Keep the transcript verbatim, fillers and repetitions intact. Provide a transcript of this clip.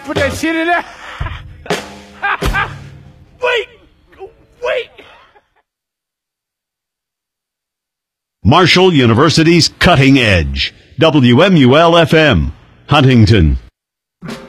Put that shit in there. Wait. Wait. Marshall University's Cutting Edge. W M U L F M, Huntington.